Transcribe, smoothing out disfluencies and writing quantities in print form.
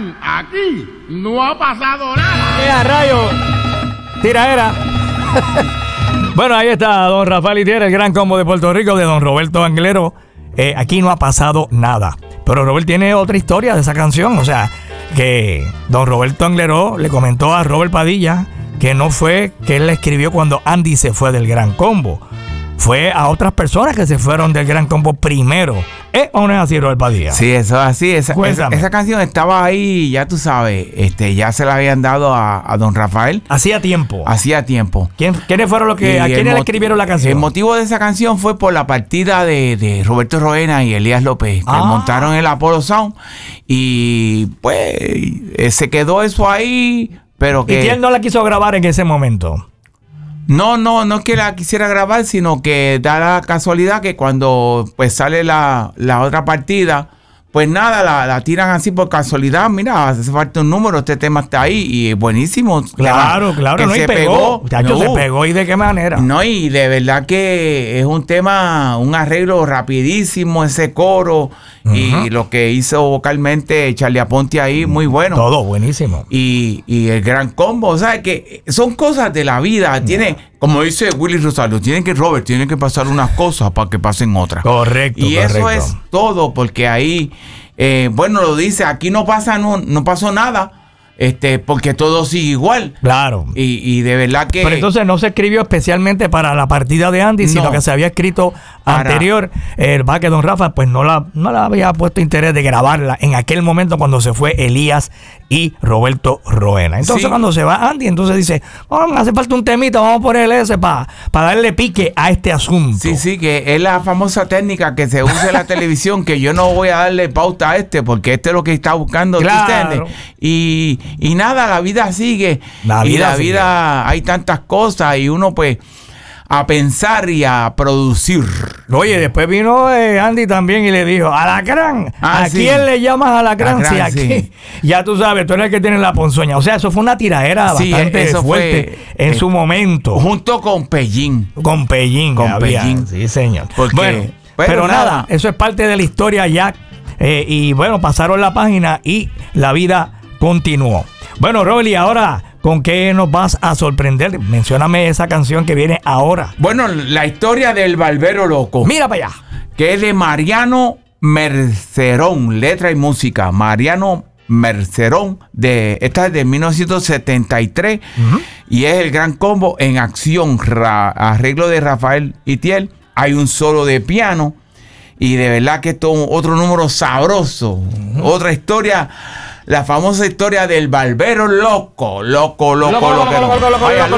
Alacrán, aquí no ha pasado nada. ¡Mira, rayo! ¡Tiraera! Bueno, ahí está don Rafael Itier, el gran combo de Puerto Rico de don Roberto Anglero. Aquí no ha pasado nada. Pero Robert tiene otra historia de esa canción. O sea, que don Roberto Anglero le comentó a Robert Padilla que no fue que él le escribió cuando Andy se fue del Gran Combo. Fue a otras personas que se fueron del Gran Combo primero. ¿O no es así, Robert Padilla? Sí, eso es así. Esa canción estaba ahí, ya tú sabes, ya se la habían dado a don Rafael. Hacía tiempo. ¿Quiénes fueron los que, a quiénes le escribieron la canción? El motivo de esa canción fue por la partida de Roberto Roena y Elías López, que montaron el Apollo Sound. Y pues se quedó eso ahí, pero que... ¿Y quién no la quiso grabar en ese momento? No es que la quisiera grabar, sino que da la casualidad que cuando pues sale la otra partida, pues nada, la tiran así por casualidad. Mira, hace falta un número, este tema está ahí y es buenísimo. Claro, no, y pegó. Se pegó, ¿y de qué manera? No, y de verdad que es un tema, un arreglo rapidísimo, ese coro. Y lo que hizo vocalmente Charlie Aponte ahí, muy bueno. Todo buenísimo. Y el Gran Combo, o sea, que son cosas de la vida. Tiene, como dice Willy Rosario, tiene que pasar unas cosas para que pasen otras. Correcto. Y eso es todo, porque ahí, bueno, lo dice, aquí no pasó nada. Porque todo sigue igual. Claro. Y de verdad que... Pero entonces no se escribió especialmente para la partida de Andy, sino que se había escrito anterior. Va que don Rafa pues no la había puesto interés de grabarla en aquel momento cuando se fue Elías y Roberto Roena. Entonces cuando se va Andy, entonces dice, hace falta un temita, vamos a ponerle ese para darle pique a este asunto. Sí, que es la famosa técnica que se usa en la televisión, que yo no voy a darle pauta a porque es lo que está buscando. Claro. Y nada, la vida sigue. La vida hay tantas cosas y uno pues a pensar y a producir. Oye, después vino Andy también y le dijo, Alacrán, ¿a quién le llamas Alacrán? Si aquí, ya tú sabes, tú eres el que tiene la ponzoña. O sea, eso fue una tiradera bastante fuerte en su momento. Junto con Pellín. Con Pellín. Sí, señor. Bueno, pero nada, eso es parte de la historia ya. Y bueno, pasaron la página y la vida continuó. Bueno, Rolly, ahora, ¿con qué nos vas a sorprender? Mencióname esa canción que viene ahora. Bueno, la historia del Barbero Loco. Mira para allá. Que es de Mariano Mercerón, letra y música. Mariano Mercerón, esta es de 1973 y es el Gran Combo en acción, arreglo de Rafael Itier. Hay un solo de piano y de verdad que esto es otro número sabroso, otra historia. La famosa historia del Barbero Loco. Vaya,